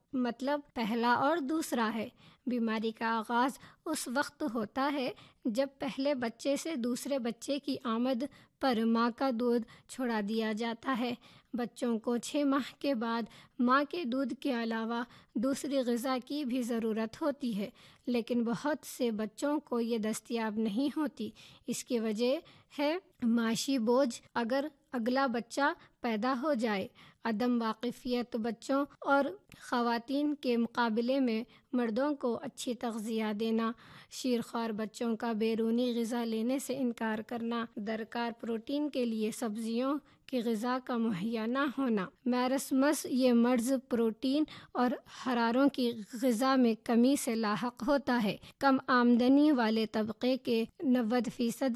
मतलब पहला और दूसरा है। बीमारी का आगाज़ उस वक्त होता है जब पहले बच्चे से दूसरे बच्चे की आमद पर माँ का दूध छोड़ा दिया जाता है। बच्चों को 6 माह के बाद माँ के दूध के अलावा दूसरी ग़िज़ा की भी ज़रूरत होती है, लेकिन बहुत से बच्चों को ये दस्तयाब नहीं होती। इसकी वजह है माशी बोझ अगर अगला बच्चा पैदा हो जाए। अदम वाक़िफ़ियत बच्चों और ख़वातीन के मुकाबले में मर्दों को अच्छी तग़ज़िया देना, शीरख्वार बच्चों का बैरूनी ग़िज़ा लेने से इनकार करना, दरकार प्रोटीन के लिए सब्ज़ियों की ग़िज़ा का मुहैया ना होना, मैरस्मस ये मर्ज़ प्रोटीन और हरारों की ग़िज़ा में कमी से लाहक होता है। कम आमदनी वाले तबक़े के 90%